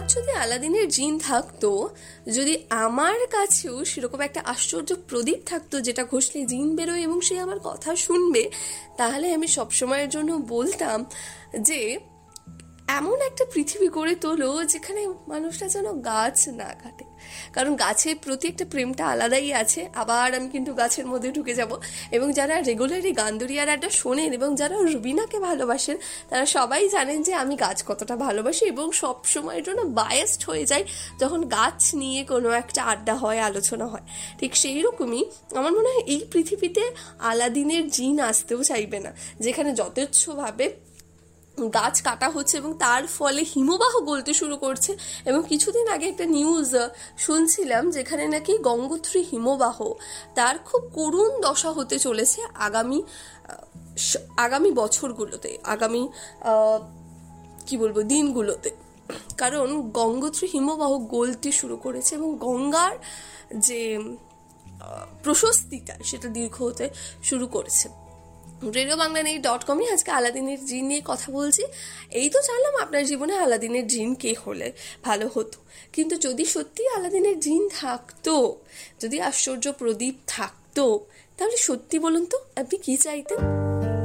আজ যদি আলাদিনের জিন থাকতো, যদি আমার কাছেও সেরকম একটা আশ্চর্য প্রদীপ থাকতো যেটা ঘষলে জিন বেরোয় এবং সে আমার কথা শুনবে, তাহলে আমি সবসময়ের জন্য বলতাম যে এমন একটা পৃথিবী গড়ে তোলো যেখানে মানুষটা যেন গাছ না কাটে। কারণ গাছের প্রতি একটা প্রেমটা আলাদাই আছে। আবার আমি কিন্তু গাছের মধ্যে ঢুকে যাব। এবং যারা রেগুলারই গান্দরিয়ার আড্ডা শোনেন এবং যারা রুবিনাকে ভালোবাসেন, তারা সবাই জানেন যে আমি গাছ কতটা ভালোবাসি এবং সব সময়ের জন্য বায়াসড হয়ে যাই যখন গাছ নিয়ে কোনো একটা আড্ডা হয়, আলোচনা হয়। ঠিক সেই রকমই আমার মনে হয় এই পৃথিবীতে আলাদিনের জিন আসতেও চাইবে না, যেখানে যথেচ্ছভাবে গাছ কাটা হচ্ছে এবং তার ফলে হিমবাহ গলতে শুরু করছে। এবং কিছুদিন আগে একটা নিউজ শুনছিলাম যেখানে নাকি গঙ্গোত্রী হিমবাহ তার খুব করুণ দশা হতে চলেছে আগামী বছরগুলোতে, আগামী কি বলবো দিনগুলোতে। কারণ গঙ্গোত্রী হিমবাহ গলতে শুরু করেছে এবং গঙ্গার যে প্রশস্তিটা সেটা দীর্ঘ হতে শুরু করেছে। RadioBanglaNet.com-এ আজকে আলাদিনের জিন নিয়ে কথা বলছি। এই তো জানলাম আপনার জীবনে আলাদিনের জিন কে হলে ভালো হতো, কিন্তু যদি সত্যি আলাদিনের জিন থাকতো, যদি আশ্চর্য প্রদীপ থাকতো, তাহলে সত্যি বলুন তো আপনি কি চাইতেন?